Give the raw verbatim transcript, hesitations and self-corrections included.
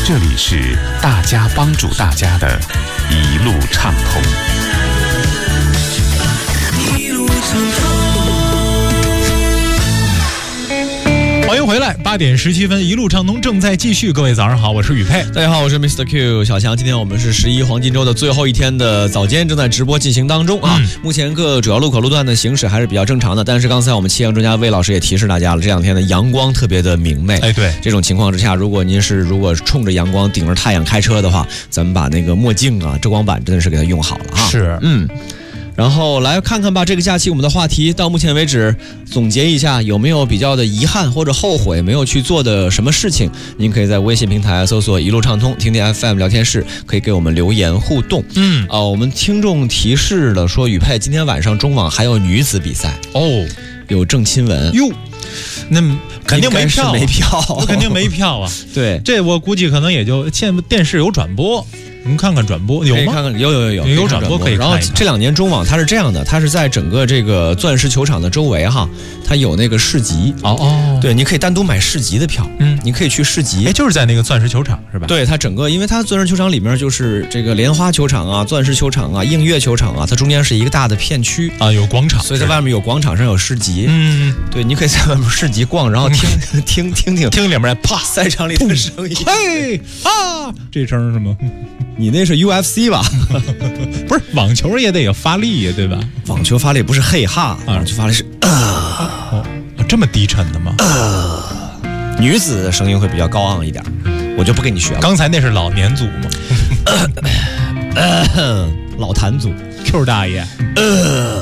这里是大家帮助大家的一路畅通。 一路畅通。 欢迎回来，八点十七分，一路畅通正在继续。各位早上好，我是宇佩。 大家好，我是 Mister Q 小强。今天我们是十一黄金周的最后一天的早间，正在直播进行当中啊。嗯、目前各主要路口路段的行驶还是比较正常的，但是刚才我们气象专家魏老师也提示大家了，这两天的阳光特别的明媚。 哎，对， 这种情况之下，如果您是如果冲着阳光顶着太阳开车的话，咱们把那个墨镜啊、遮光板真的是给它用好了啊。 是， 嗯。然后来看看吧，这个假期我们的话题到目前为止总结一下，有没有比较的遗憾或者后悔没有去做的什么事情？您可以在微信平台搜索一路畅通听听 F M 聊天室，可以给我们留言互动。嗯啊、呃，我们听众提示了说，宇佩今天晚上中网还有女子比赛哦，有郑钦文哟。那肯定没票、啊， 没票， 肯定没票啊！ 对， 这我估计可能也就现在电视有转播，你们看看转播有吗？ 看看有有有有有转播可以看一看。 然后这两年中网它是这样的，它是在整个这个钻石球场的周围哈，它有那个市集哦哦， 对，你可以单独买市集的票，嗯，你可以去市集， 哎，就是在那个钻石球场是吧？ 对，它整个因为它钻石球场里面就是这个莲花球场啊、钻石球场啊、映月球场啊，它中间是一个大的片区啊，有广场， 所以在外面有广场上有市集， 嗯， 对，你可以在外面市集逛，然后听、嗯、听听听听里面啪赛场里的声音， 嘿啊，这声是吗？ 你那是 U F C 吧？ 不是，网球也得有发力呀，对吧？ 网球发力不是嘿哈，网球发力是啊、 哦，这么低沉的吗？ 呃、女子的声音会比较高昂一点，我就不跟你学了。 刚才那是老年组吗？ 呃呃、老坛组 Q 大爷。 呃